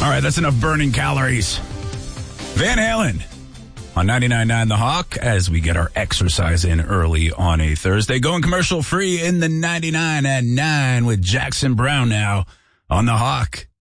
All right, that's enough burning calories. Van Halen on 99.9 The Hawk as we get our exercise in early on a Thursday. Going commercial free in the 99 at 9 with Jackson Brown now on The Hawk.